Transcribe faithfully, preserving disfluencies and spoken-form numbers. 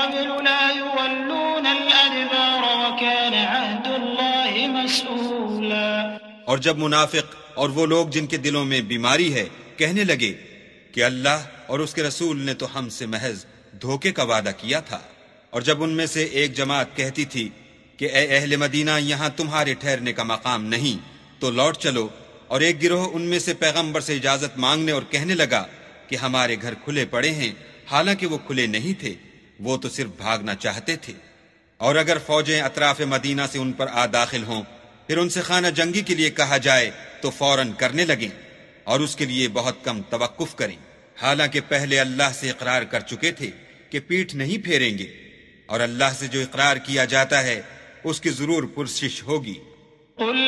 قبل لا يولون الأدبار وكان عهد الله مسؤولا। और जब मुनाफिक और वो लोग जिनके दिलों में बीमारी है कहने लगे कि अल्लाह और उसके रसूल ने तो हमसे महज धोखे का वादा किया था, और जब उनमें से एक जमात कहती थी कि ए अहले मदीना, यहाँ तुम्हारे ठहरने का मकाम नहीं, तो लौट चलो, और एक गिरोह उनमें से पैगंबर से इजाजत मांगने और कहने लगा कि हमारे घर खुले पड़े हैं, हालांकि वो खुले नहीं थे, वो तो सिर्फ भागना चाहते थे। और अगर फौजें अतराफ मदीना से उन पर आ दाखिल हों, फिर उनसे खाना जंगी के लिए कहा जाए तो फौरन करने लगें, और उसके लिए बहुत कम तवक्कुफ करें, हालांकि पहले अल्लाह से इकरार कर चुके थे कि पीठ नहीं फेरेंगे, और अल्लाह से जो इकरार किया जाता है उसकी जरूर पुरसिश होगी।